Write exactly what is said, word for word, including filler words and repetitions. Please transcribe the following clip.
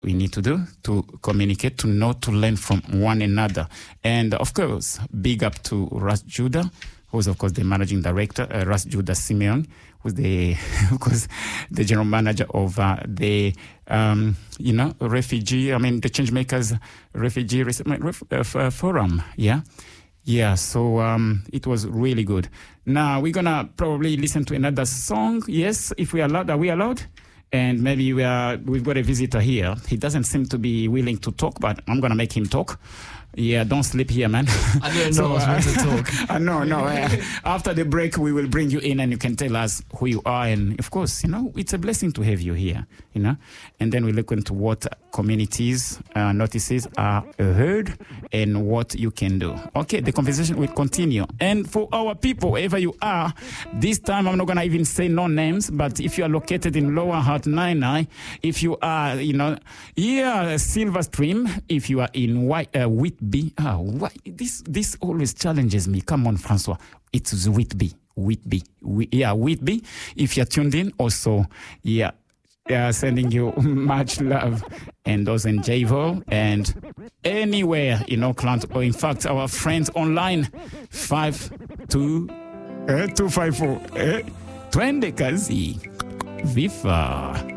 we need to do to communicate, to know, to learn from one another. And of course, big up to Ras Judah, who's of course the managing director, uh, Ras Judah Simeon, who's the, of course, the general manager of uh, the, um, you know, refugee, I mean, the Changemakers Refugee Resettlement Ref- uh, Forum, yeah? Yeah, so um, it was really good. Now, we're going to probably listen to another song. Yes, if we are allowed, are we allowed? And maybe we are, we've got a visitor here. He doesn't seem to be willing to talk, but I'm going to make him talk. Yeah, don't sleep here, man. I didn't know so, I was meant to talk. Uh, no, no. Uh, after the break, we will bring you in and you can tell us who you are. And of course, you know, it's a blessing to have you here, you know. And then we look into what communities uh, notices are heard and what you can do. Okay, the conversation will continue. And for our people, wherever you are, this time I'm not going to even say no names, but if you are located in Lower Heart nine nine, if you are, you know, yeah, Silver Stream, if you are in White, uh, Whitby, ah, why, this this always challenges me. Come on, Francois. It's Whitby, Whitby, Wh- yeah, Whitby. If you're tuned in, also, yeah, uh, sending you much love. And those in Javo and anywhere in Auckland, or in fact, our friends online, five two uh, two five four uh, twende kazi viva.